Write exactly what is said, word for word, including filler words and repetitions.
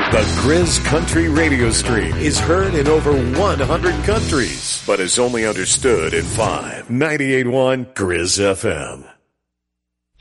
The Grizz Country Radio Stream is heard in over one hundred countries, but is only understood in five. ninety-eight point one Grizz F M.